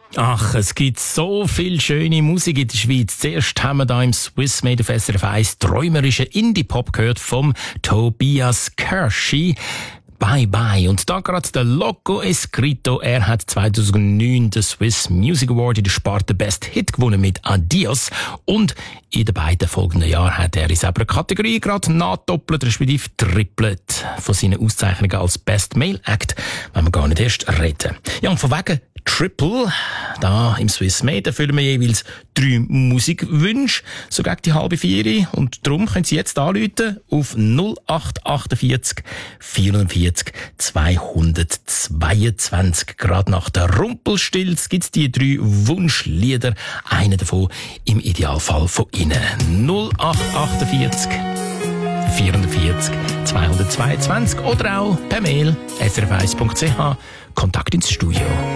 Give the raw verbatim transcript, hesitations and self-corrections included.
Ach, es gibt so viel schöne Musik in der Schweiz. Zuerst haben wir da im Swiss Made auf S R F eins träumerischen Indie-Pop gehört vom Tobias Kirschy. Bye Bye. Und da gerade der Loco Escrito. Er hat zweitausendneun den Swiss Music Award in der Sparte Best Hit gewonnen mit Adios. Und in den beiden folgenden Jahren hat er in selber Kategorie gerade nachdoppelt, respektive trippelt von seinen Auszeichnungen als Best Male Act, wenn wir gar nicht erst reden. Ja, und von wegen Triple, da im Swiss Made erfüllen wir jeweils drei Musikwünsche, so gegen die halbe vier. Und darum können Sie jetzt anrufen auf null acht achtundvierzig vierundvierzig zweihundertzweiundzwanzig. Gerade nach der Rumpelstilz gibt's die drei Wunschlieder. Einer davon im Idealfall von Ihnen. null acht achtundvierzig vierundvierzig zweihundertzweiundzwanzig oder auch per Mail s r f eins punkt c h. Kontakt ins Studio.